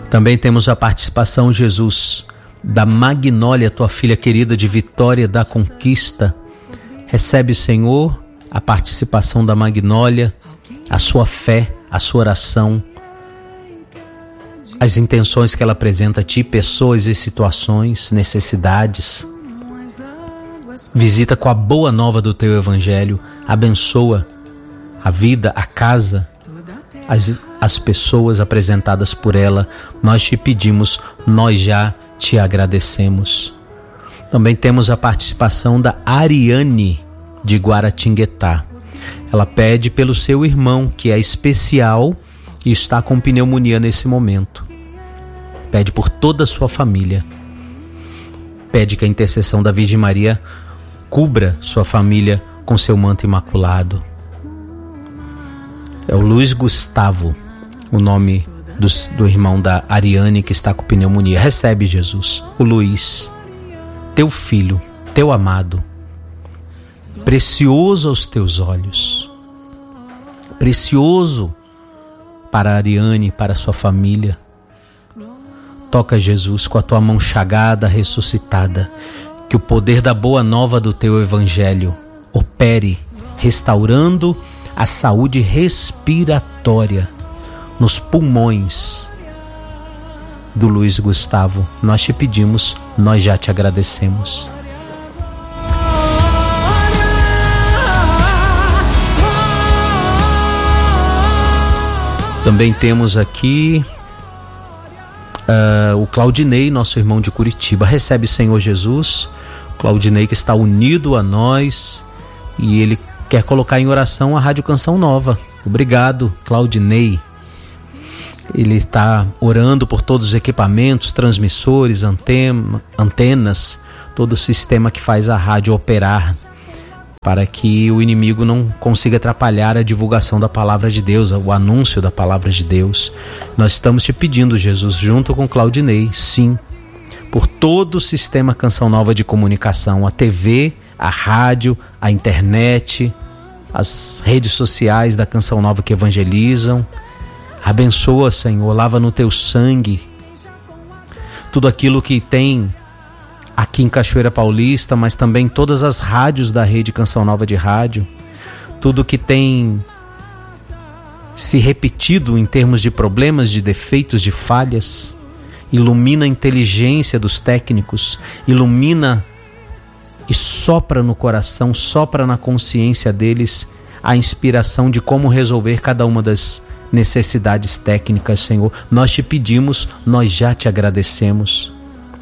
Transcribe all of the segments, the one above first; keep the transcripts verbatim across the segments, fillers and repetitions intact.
Também temos a participação, Jesus, da Magnólia, tua filha querida de Vitória da Conquista. Recebe, Senhor, a participação da Magnólia, a sua fé, a sua oração, as intenções que ela apresenta a Ti, pessoas e situações, necessidades. Visita com a boa nova do Teu Evangelho, abençoa a vida, a casa, as, as pessoas apresentadas por ela. Nós Te pedimos, nós já Te agradecemos. Também temos a participação da Ariane de Guaratinguetá. Ela pede pelo seu irmão, que é especial e está com pneumonia nesse momento. Pede por toda a sua família. Pede que a intercessão da Virgem Maria cubra sua família com seu manto imaculado. É o Luiz Gustavo, o nome do, do irmão da Ariane que está com pneumonia. Recebe, Jesus, o Luiz, teu filho, teu amado, precioso aos teus olhos, precioso para a Ariane, para a sua família. Toca, Jesus, com a tua mão chagada, ressuscitada, que o poder da boa nova do teu Evangelho opere, restaurando a saúde respiratória nos pulmões do Luiz Gustavo. Nós Te pedimos, nós já Te agradecemos. Também temos aqui uh, o Claudinei, nosso irmão de Curitiba. Recebe, Senhor Jesus, Claudinei que está unido a nós e ele quer colocar em oração a Rádio Canção Nova. Obrigado, Claudinei. Ele está orando por todos os equipamentos, transmissores, antena, antenas, todo o sistema que faz a rádio operar, para que o inimigo não consiga atrapalhar a divulgação da palavra de Deus, o anúncio da palavra de Deus. Nós estamos Te pedindo, Jesus, junto com Claudinei, sim, por todo o sistema Canção Nova de comunicação, a T V, a rádio, a internet, as redes sociais da Canção Nova que evangelizam. Abençoa, Senhor, lava no Teu sangue tudo aquilo que tem aqui em Cachoeira Paulista, mas também todas as rádios da rede Canção Nova de rádio, tudo que tem se repetido em termos de problemas, de defeitos, de falhas. Ilumina a inteligência dos técnicos, ilumina e sopra no coração, sopra na consciência deles a inspiração de como resolver cada uma das necessidades técnicas, Senhor. Nós Te pedimos, nós já Te agradecemos.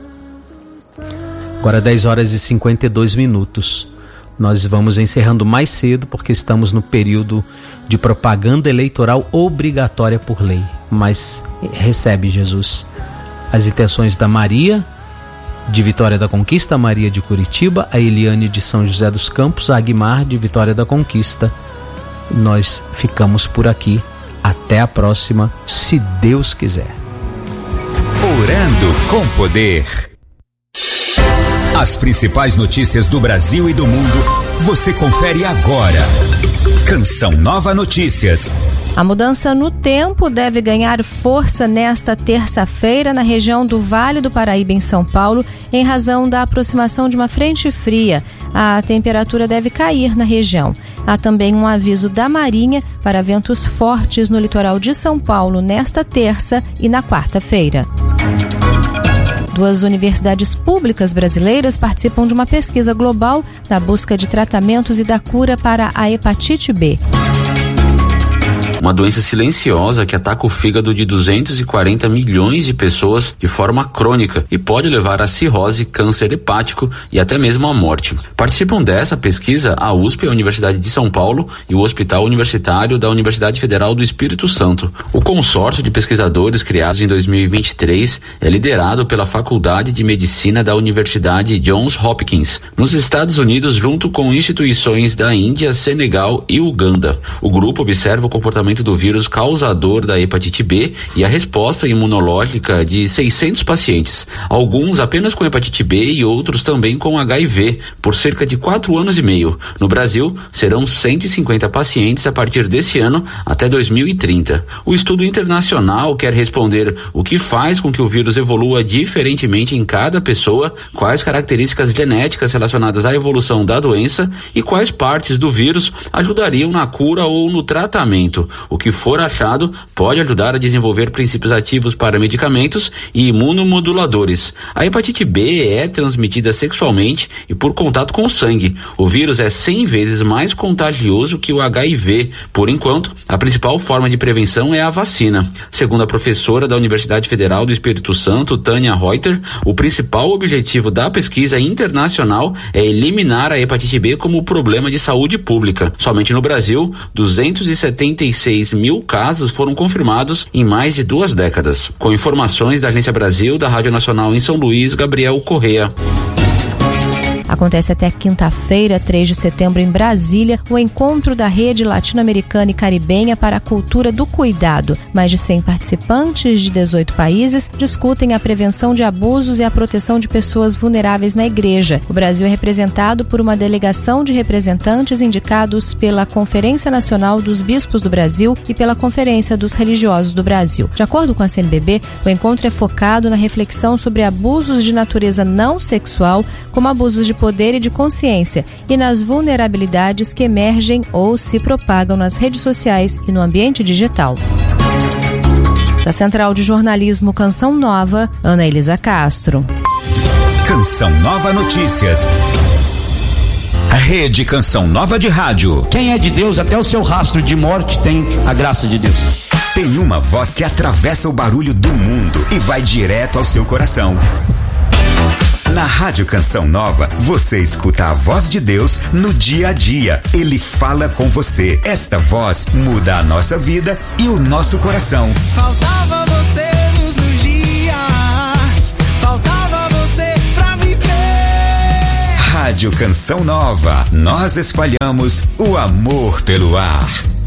Agora dez horas e cinquenta e dois minutos. Nós vamos encerrando mais cedo porque estamos no período de propaganda eleitoral obrigatória por lei. Mas recebe, Jesus, as intenções da Maria de Vitória da Conquista, a Maria de Curitiba, a Eliane de São José dos Campos, a Aguimar de Vitória da Conquista. Nós ficamos por aqui. Até a próxima, se Deus quiser. Orando com Poder. As principais notícias do Brasil e do mundo, você confere agora. Canção Nova Notícias. A mudança no tempo deve ganhar força nesta terça-feira na região do Vale do Paraíba, em São Paulo, em razão da aproximação de uma frente fria. A temperatura deve cair na região. Há também um aviso da Marinha para ventos fortes no litoral de São Paulo nesta terça e na quarta-feira. Duas universidades públicas brasileiras participam de uma pesquisa global na busca de tratamentos e da cura para a hepatite B. Uma doença silenciosa que ataca o fígado de duzentos e quarenta milhões de pessoas de forma crônica e pode levar a cirrose, câncer hepático e até mesmo a morte. Participam dessa pesquisa a U S P, a Universidade de São Paulo, e o Hospital Universitário da Universidade Federal do Espírito Santo. O consórcio de pesquisadores criados em dois mil e vinte e três é liderado pela Faculdade de Medicina da Universidade Johns Hopkins, nos Estados Unidos, junto com instituições da Índia, Senegal e Uganda. O grupo observa o comportamento tratamento do vírus causador da hepatite B e a resposta imunológica de seiscentos pacientes, alguns apenas com hepatite B e outros também com H I V, por cerca de quatro anos e meio. No Brasil, serão cento e cinquenta pacientes a partir desse ano até dois mil e trinta. O estudo internacional quer responder o que faz com que o vírus evolua diferentemente em cada pessoa, quais características genéticas relacionadas à evolução da doença e quais partes do vírus ajudariam na cura ou no tratamento. O que for achado pode ajudar a desenvolver princípios ativos para medicamentos e imunomoduladores. A hepatite B é transmitida sexualmente e por contato com o sangue. O vírus é cem vezes mais contagioso que o H I V. Por enquanto, a principal forma de prevenção é a vacina. Segundo a professora da Universidade Federal do Espírito Santo, Tânia Reuter, o principal objetivo da pesquisa internacional é eliminar a hepatite B como problema de saúde pública. Somente no Brasil, duzentos e setenta e seis mil casos foram confirmados em mais de duas décadas. Com informações da Agência Brasil, da Rádio Nacional em São Luís, Gabriel Correa. Acontece até quinta-feira, três de setembro, em Brasília, o encontro da Rede Latino-Americana e Caribenha para a Cultura do Cuidado. Mais de cem participantes de dezoito países discutem a prevenção de abusos e a proteção de pessoas vulneráveis na igreja. O Brasil é representado por uma delegação de representantes indicados pela Conferência Nacional dos Bispos do Brasil e pela Conferência dos Religiosos do Brasil. De acordo com a C N B B, o encontro é focado na reflexão sobre abusos de natureza não sexual, como abusos de poder e de consciência, e nas vulnerabilidades que emergem ou se propagam nas redes sociais e no ambiente digital. Da Central de Jornalismo Canção Nova, Ana Elisa Castro. Canção Nova Notícias. A Rede Canção Nova de Rádio. Quem é de Deus, até o seu rastro de morte tem a graça de Deus. Tem uma voz que atravessa o barulho do mundo e vai direto ao seu coração. Na Rádio Canção Nova, você escuta a voz de Deus no dia a dia. Ele fala com você. Esta voz muda a nossa vida e o nosso coração. Faltava você nos meus dias, faltava você pra viver. Rádio Canção Nova, nós espalhamos o amor pelo ar.